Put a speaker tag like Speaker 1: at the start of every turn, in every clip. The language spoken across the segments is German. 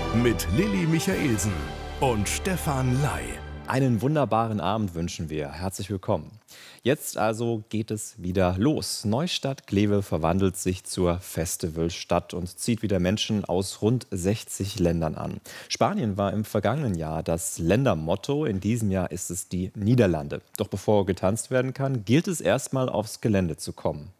Speaker 1: mit Lilly Michaelsen und Stefan Lai.
Speaker 2: Einen wunderbaren Abend wünschen wir. Herzlich willkommen. Jetzt also geht es wieder los. Neustadt-Glewe verwandelt sich zur Festivalstadt und zieht wieder Menschen aus rund 60 Ländern an. Spanien war im vergangenen Jahr das Ländermotto. In diesem Jahr ist es die Niederlande. Doch bevor getanzt werden kann, gilt es erstmal aufs Gelände zu kommen.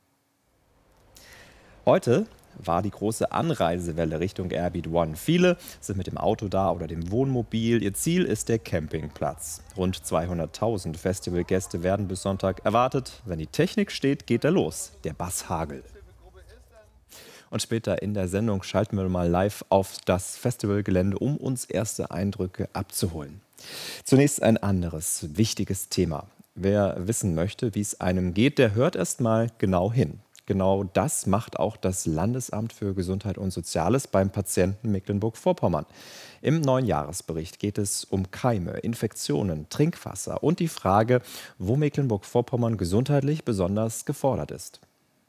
Speaker 2: Heute war die große Anreisewelle Richtung Airbeat One. Viele sind mit dem Auto da oder dem Wohnmobil. Ihr Ziel ist der Campingplatz. Rund 200.000 Festivalgäste werden bis Sonntag erwartet. Wenn die Technik steht, geht er los. Der Bass Hagel. Und später in der Sendung schalten wir mal live auf das Festivalgelände, um uns erste Eindrücke abzuholen. Zunächst ein anderes wichtiges Thema. Wer wissen möchte, wie es einem geht, der hört erst mal genau hin. Genau das macht auch das Landesamt für Gesundheit und Soziales beim Patienten Mecklenburg-Vorpommern. Im neuen Jahresbericht geht es um Keime, Infektionen, Trinkwasser und die Frage, wo Mecklenburg-Vorpommern gesundheitlich besonders gefordert ist.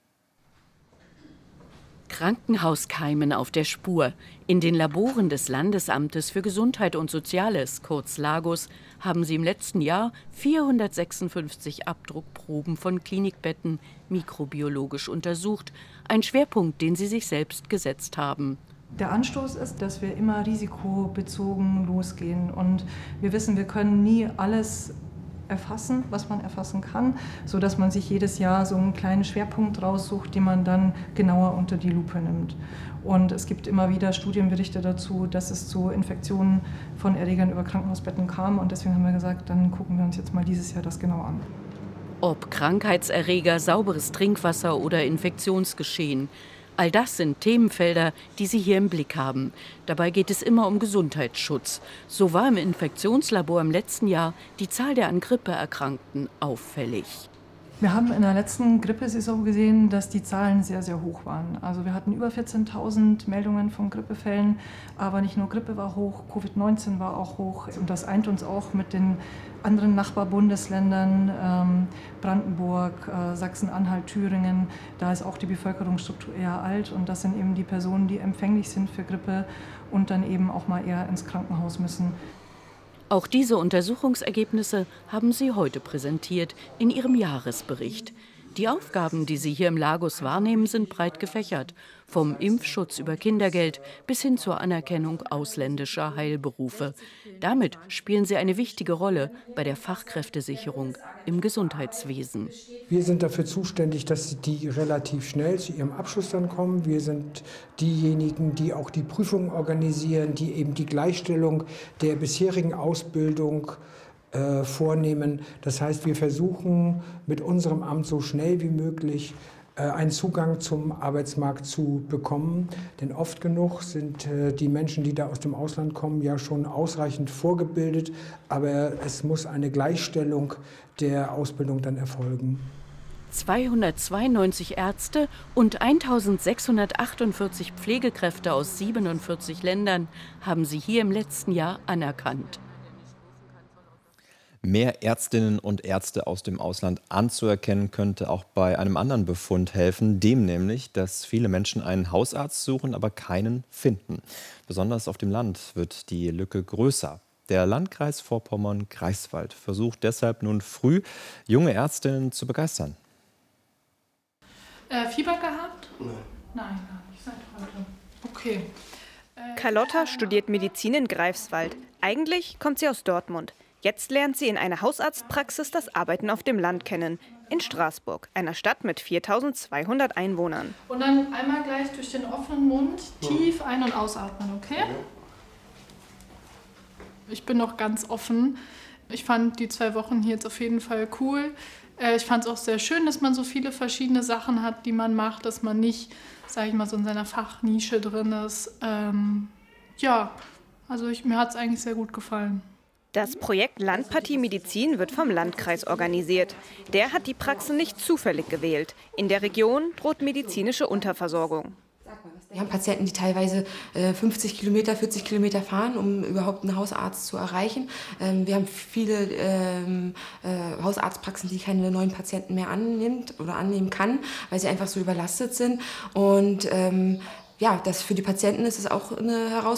Speaker 3: Krankenhauskeimen auf der Spur. In den Laboren des Landesamtes für Gesundheit und Soziales, kurz LAGOS, haben sie im letzten Jahr 456 Abdruckproben von Klinikbetten mikrobiologisch untersucht. Ein Schwerpunkt, den sie sich selbst gesetzt haben.
Speaker 4: Der Anstoß ist, dass wir immer risikobezogen losgehen. Und wir wissen, wir können nie alles erfassen, was man erfassen kann, sodass man sich jedes Jahr so einen kleinen Schwerpunkt raussucht, den man dann genauer unter die Lupe nimmt. Und es gibt immer wieder Studienberichte dazu, dass es zu Infektionen von Erregern über Krankenhausbetten kam. Und deswegen haben wir gesagt, dann gucken wir uns jetzt mal dieses Jahr das genau an.
Speaker 3: Ob Krankheitserreger, sauberes Trinkwasser oder Infektionsgeschehen. All das sind Themenfelder, die Sie hier im Blick haben. Dabei geht es immer um Gesundheitsschutz. So war im Infektionslabor im letzten Jahr die Zahl der an Grippe Erkrankten auffällig.
Speaker 4: Wir haben in der letzten Grippesaison gesehen, dass die Zahlen sehr, sehr hoch waren. Also wir hatten über 14.000 Meldungen von Grippefällen, aber nicht nur Grippe war hoch, Covid-19 war auch hoch. Und das eint uns auch mit den anderen Nachbarbundesländern, Brandenburg, Sachsen-Anhalt, Thüringen. Da ist auch die Bevölkerungsstruktur eher alt und das sind eben die Personen, die empfänglich sind für Grippe und dann eben auch mal eher ins Krankenhaus müssen.
Speaker 3: Auch diese Untersuchungsergebnisse haben Sie heute präsentiert in Ihrem Jahresbericht. Die Aufgaben, die Sie hier im LAGOS wahrnehmen, sind breit gefächert. Vom Impfschutz über Kindergeld bis hin zur Anerkennung ausländischer Heilberufe. Damit spielen Sie eine wichtige Rolle bei der Fachkräftesicherung im Gesundheitswesen.
Speaker 5: Wir sind dafür zuständig, dass die relativ schnell zu ihrem Abschluss dann kommen. Wir sind diejenigen, die auch die Prüfungen organisieren, die eben die Gleichstellung der bisherigen Ausbildung vornehmen. Das heißt, wir versuchen mit unserem Amt so schnell wie möglich einen Zugang zum Arbeitsmarkt zu bekommen. Denn oft genug sind die Menschen, die da aus dem Ausland kommen, ja schon ausreichend vorgebildet. Aber es muss eine Gleichstellung der Ausbildung dann erfolgen.
Speaker 3: 292 Ärzte und 1648 Pflegekräfte aus 47 Ländern haben sie hier im letzten Jahr anerkannt.
Speaker 2: Mehr Ärztinnen und Ärzte aus dem Ausland anzuerkennen, könnte auch bei einem anderen Befund helfen, dem nämlich, dass viele Menschen einen Hausarzt suchen, aber keinen finden. Besonders auf dem Land wird die Lücke größer. Der Landkreis Vorpommern-Greifswald versucht deshalb nun früh, junge Ärztinnen zu begeistern.
Speaker 6: Fieber gehabt? Nein. Nein, gar nicht. Seit heute. Okay.
Speaker 7: Carlotta studiert Medizin in Greifswald. Eigentlich kommt sie aus Dortmund. Jetzt lernt sie in einer Hausarztpraxis das Arbeiten auf dem Land kennen. In Straßburg, einer Stadt mit 4.200 Einwohnern.
Speaker 6: Und dann einmal gleich durch den offenen Mund tief ein- und ausatmen, okay? Ich bin noch ganz offen. Ich fand die 2 Wochen hier jetzt auf jeden Fall cool. Ich fand es auch sehr schön, dass man so viele verschiedene Sachen hat, die man macht, dass man nicht, sage ich mal, so in seiner Fachnische drin ist. Ja, also mir hat es eigentlich sehr gut gefallen.
Speaker 7: Das Projekt Landpartie Medizin wird vom Landkreis organisiert. Der hat die Praxen nicht zufällig gewählt. In der Region droht medizinische Unterversorgung.
Speaker 8: Wir haben Patienten, die teilweise 50 Kilometer, 40 Kilometer fahren, um überhaupt einen Hausarzt zu erreichen. Wir haben viele Hausarztpraxen, die keine neuen Patienten mehr annimmt oder annehmen kann, weil sie einfach so überlastet sind. Und ja, das für die Patienten ist es auch eine Herausforderung.